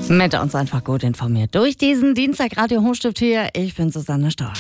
Mit uns einfach gut informiert. Durch diesen Dienstag Radio Hochstift hier. Ich bin Susanne Stork.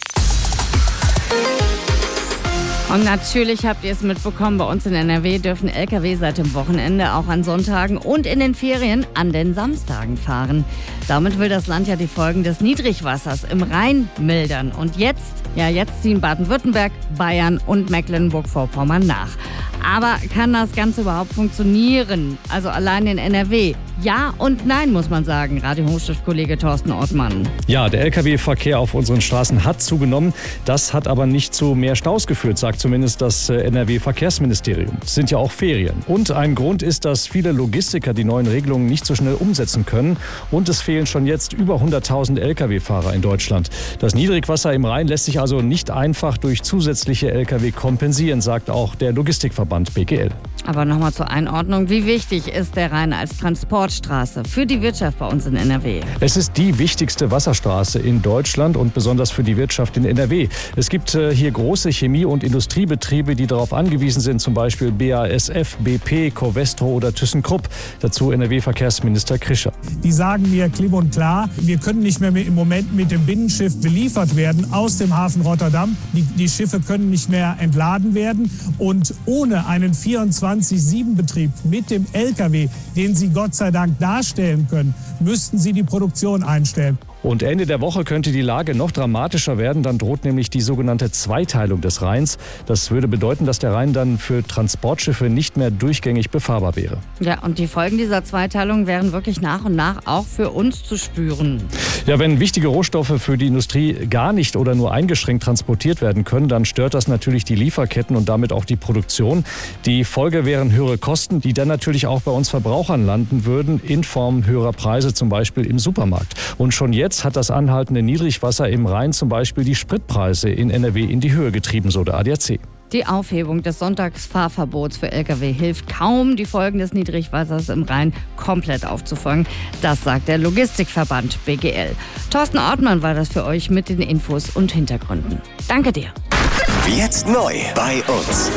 Und natürlich habt ihr es mitbekommen, bei uns in NRW dürfen LKW seit dem Wochenende auch an Sonntagen und in den Ferien an den Samstagen fahren. Damit will das Land ja die Folgen des Niedrigwassers im Rhein mildern. Und jetzt ziehen Baden-Württemberg, Bayern und Mecklenburg-Vorpommern nach. Aber kann das Ganze überhaupt funktionieren? Also allein in NRW? Ja und nein, muss man sagen. Radio Hochstift-Kollege Thorsten Ortmann. Ja, der Lkw-Verkehr auf unseren Straßen hat zugenommen. Das hat aber nicht zu mehr Staus geführt, sagt zumindest das NRW-Verkehrsministerium. Es sind ja auch Ferien. Und ein Grund ist, dass viele Logistiker die neuen Regelungen nicht so schnell umsetzen können. Und es fehlen schon jetzt über 100.000 Lkw-Fahrer in Deutschland. Das Niedrigwasser im Rhein lässt sich also nicht einfach durch zusätzliche Lkw kompensieren, sagt auch der Logistikverband BGL. Aber nochmal zur Einordnung. Wie wichtig ist der Rhein als Transportstraße für die Wirtschaft bei uns in NRW? Es ist die wichtigste Wasserstraße in Deutschland und besonders für die Wirtschaft in NRW. Es gibt hier große Chemie- und Industriebetriebe, die darauf angewiesen sind, zum Beispiel BASF, BP, Covestro oder ThyssenKrupp. Dazu NRW-Verkehrsminister Krischer. Die sagen mir klipp und klar, wir können nicht mehr im Moment mit dem Binnenschiff beliefert werden aus dem Hafen Rotterdam. Die Schiffe können nicht mehr entladen werden und ohne einen 24/7-Betrieb mit dem LKW, den sie Gott sei Dank darstellen können, müssten sie die Produktion einstellen. Und Ende der Woche könnte die Lage noch dramatischer werden. Dann droht nämlich die sogenannte Zweiteilung des Rheins. Das würde bedeuten, dass der Rhein dann für Transportschiffe nicht mehr durchgängig befahrbar wäre. Ja, und die Folgen dieser Zweiteilung wären wirklich nach und nach auch für uns zu spüren. Ja, wenn wichtige Rohstoffe für die Industrie gar nicht oder nur eingeschränkt transportiert werden können, dann stört das natürlich die Lieferketten und damit auch die Produktion. Die Folge wären höhere Kosten, die dann natürlich auch bei uns Verbrauchern landen würden, in Form höherer Preise, zum Beispiel im Supermarkt. Und schon jetzt hat das anhaltende Niedrigwasser im Rhein zum Beispiel die Spritpreise in NRW in die Höhe getrieben, so der ADAC. Die Aufhebung des Sonntagsfahrverbots für Lkw hilft kaum, die Folgen des Niedrigwassers im Rhein komplett aufzufangen. Das sagt der Logistikverband BGL. Thorsten Ortmann war das für euch mit den Infos und Hintergründen. Danke dir. Jetzt neu bei uns.